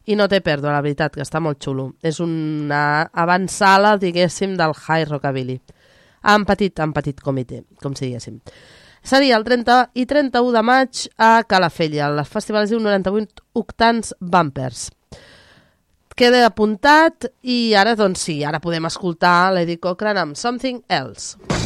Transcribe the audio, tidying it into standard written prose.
i no té pèrdua, la veritat, que està molt xulo. És una avançala, diguéssim, del high rockabilly. En petit comitè, com si diguéssim. Seria el 30 i 31 de maig a Calafell. El festival es diu 98 Octans Bumpers. Queda apuntat i ara, doncs sí, ara podem escoltar Lady Cochran amb Something Else.